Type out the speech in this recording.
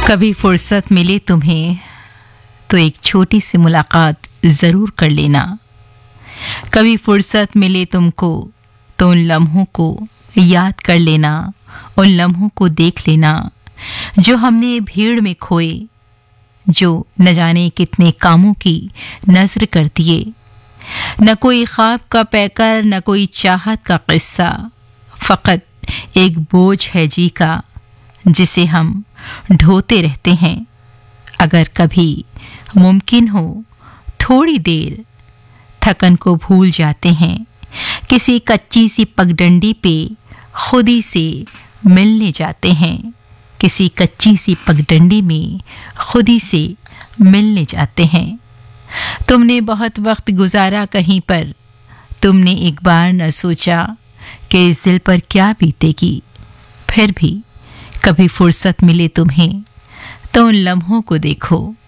कभी फुर्सत मिले तुम्हें तो एक छोटी सी मुलाकात ज़रूर कर लेना। कभी फुर्सत मिले तुमको तो उन लम्हों को याद कर लेना, उन लम्हों को देख लेना जो हमने भीड़ में खोए, जो न जाने कितने कामों की नजर कर दिए। न कोई ख्वाब का पैकर, न कोई चाहत का किस्सा, फकत एक बोझ है जी का जिसे हम ढोते रहते हैं। अगर कभी मुमकिन हो थोड़ी देर थकन को भूल जाते हैं, किसी कच्ची सी पगडंडी पे खुद ही से मिलने जाते हैं, किसी कच्ची सी पगडंडी में खुद ही से मिलने जाते हैं। तुमने बहुत वक्त गुजारा कहीं पर, तुमने एक बार न सोचा कि इस दिल पर क्या बीतेगी। फिर भी कभी फुर्सत मिले तुम्हें तो उन लम्हों को देखो